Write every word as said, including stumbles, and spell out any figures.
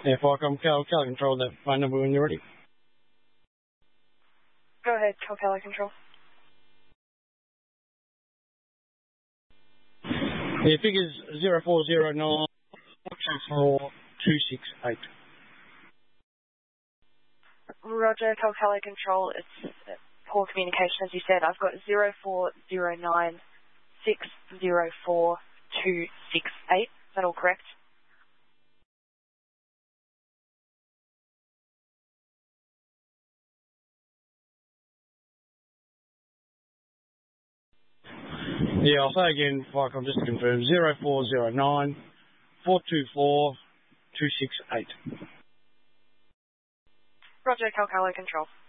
Yeah, Falcom, Cal, Cal Control, that phone number when you're ready. Go ahead, Calcala Control. Yeah, figures zero four zero nine two four two six eight. Roger, Calcala Control. It's poor communication, as you said. I've got zero four zero nine six zero four two six eight. Is that all correct? Yeah, I'll say again, Falcom, just to confirm, zero four zero nine four two four two six eight. Roger, Calcala Control.